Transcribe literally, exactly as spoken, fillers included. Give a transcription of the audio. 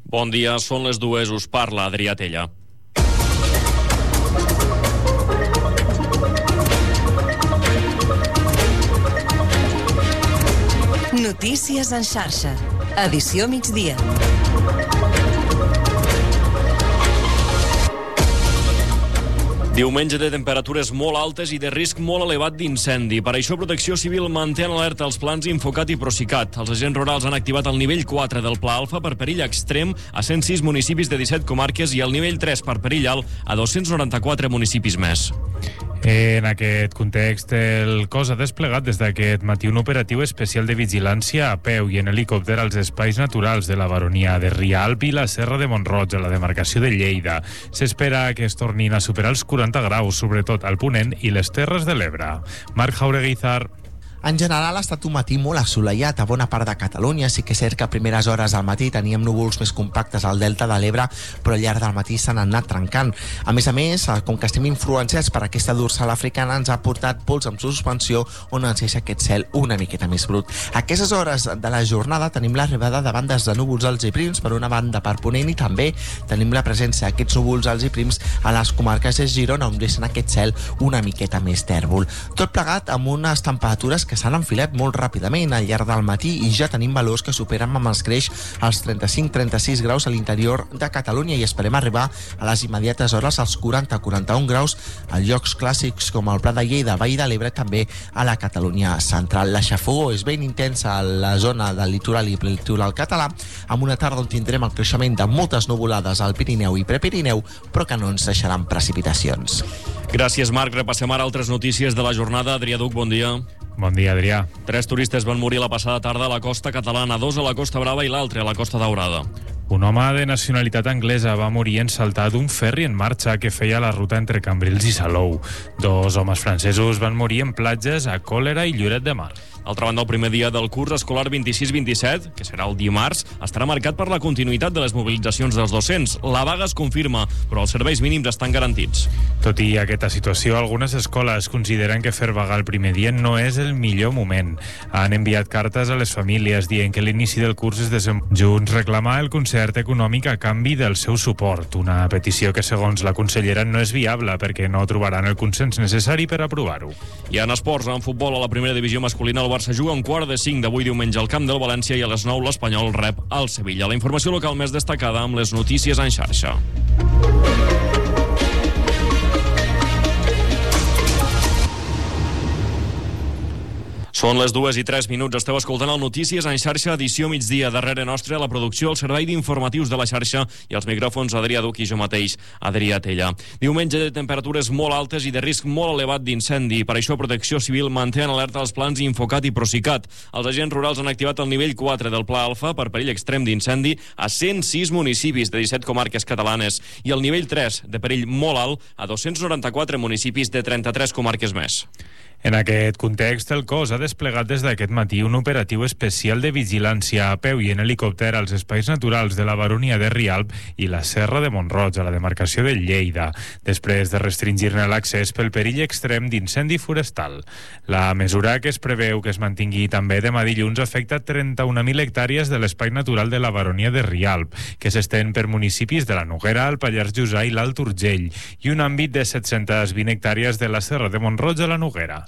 Bon dia, són les dues, us parla Adrià Tella. Notícies en xarxa. Edició migdia. Diumenge de temperatures molt altes i de risc molt elevat d'incendi. Per això Protecció Civil manté en alerta els plans Infocat i Procicat. Els agents rurals han activat el nivell quatre del Pla Alfa per perill extrem a cent sis municipis de disset comarques i el nivell tres per perill alt a dos-cents noranta-quatre municipis més. En aquest context, el cos ha desplegat des d'aquest matí un operatiu especial de vigilància a peu i en helicòpter als espais naturals de la Baronia de Rialb i la Serra de Mont-roig, a la demarcació de Lleida. S'espera que es tornin a superar els quaranta graus, sobretot al Ponent i les Terres de l'Ebre. Marc Jaureguizar. En general ha estat un matí molt assolellat a bona part de Catalunya. Sí que és cert que a primeres hores al matí teníem núvols més compactes al delta de l'Ebre, però al llarg del matí s'han anat trencant. A més a més, com que estem influenciats per aquesta dorsal africana, ens ha portat pols en suspensió on ens deixa aquest cel una miqueta més brut. A aquestes hores de la jornada tenim l'arribada de bandes de núvols alts i prims per una banda per Ponent i també tenim la presència d'aquests núvols alts i prims a les comarques de Girona, on deixen aquest cel una miqueta més tèrbol. Tot plegat amb unes temperatures que s'han enfilat molt ràpidament al llarg del matí i ja tenim valors que superen amb escreix els trenta-cinc trenta-sis graus a l'interior de Catalunya i esperem arribar a les immediates hores als quaranta quaranta-un graus a llocs clàssics com el Pla de Lleida, Vall de l'Ebre, també a la Catalunya central. La xafogor és ben intensa a la zona del litoral i prelitoral català, amb una tarda on tindrem el creixement de moltes nuvolades al Pirineu i Prepirineu, però que no ens deixaran precipitacions. Gràcies, Marc. Repassem ara altres notícies de la jornada. Adrià Duc, bon dia. Bon dia, Adrià. Tres turistes van morir la passada tarda a la costa catalana, dos a la Costa Brava i l'altre a la Costa Daurada. Un home de nacionalitat anglesa va morir en saltar d'un ferri en marxa que feia la ruta entre Cambrils i Salou. Dos homes francesos van morir en platges a Còlera i Lloret de Mar. D'altra banda, el primer dia del curs escolar vint-i-sis vint-i-set, que serà el dimarts, estarà marcat per la continuïtat de les mobilitzacions dels docents. La vaga es confirma, però els serveis mínims estan garantits. Tot i aquesta situació, algunes escoles consideren que fer vaga el primer dia no és el millor moment. Han enviat cartes a les famílies dient que l'inici del curs es desenvolupa. Junts reclamar el concert econòmic a canvi del seu suport, una petició que, segons la consellera, no és viable perquè no trobaran el consens necessari per aprovar-ho. I en esports, en futbol, a la primera divisió masculina, el Barça juga un quart de cinc d'avui diumenge al camp del València i a les nou l'Espanyol rep al Sevilla. La informació local més destacada amb les notícies en xarxa. Són les dues i tres minuts. Esteu escoltant el Notícies en xarxa, edició migdia. Darrere nostre, la producció, el servei d'informatius de la xarxa i els micròfons Adrià Duc i jo mateix, Adrià Tella. Diumenge de temperatures molt altes i de risc molt elevat d'incendi. Per això Protecció Civil manté en alerta els plans Infocat i Procicat. Els agents rurals han activat el nivell quatre del Pla Alfa per perill extrem d'incendi a cent sis municipis de disset comarques catalanes i el nivell tres de perill molt alt a dos-cents noranta-quatre municipis de trenta-tres comarques més. En aquest context, el cos ha desplegat des d'aquest matí un operatiu especial de vigilància a peu i en helicòpter als espais naturals de la Baronia de Rialb i la Serra de Mont-roig, a la demarcació de Lleida, després de restringir-ne l'accés pel perill extrem d'incendi forestal. La mesura, que es preveu que es mantingui també demà dilluns, afecta trenta-una mil hectàrees de l'espai natural de la Baronia de Rialb, que s'estén per municipis de la Noguera, el Pallars Jussà i l'Alt Urgell, i un àmbit de set-centes vint hectàrees de la Serra de Mont-roig a la Noguera.